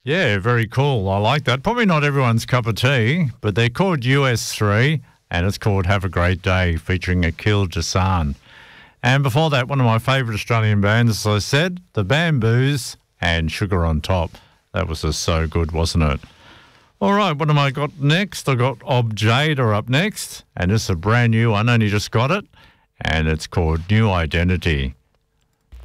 Yeah, very cool. I like that. Probably not everyone's cup of tea, but they're called US3, and it's called Have a Great Day, featuring Akil Jassan. And before that, one of my favourite Australian bands, as I said, The Bamboos and Sugar on Top. That was just so good, wasn't it? All right, what have I got next? I got Ob Jada up next, and it's a brand new one, only just got it, and it's called New Identity.